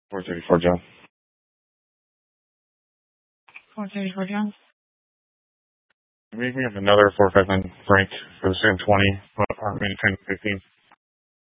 434 John. 434 John. We have another 459 Frank for the same 20, maintain 15.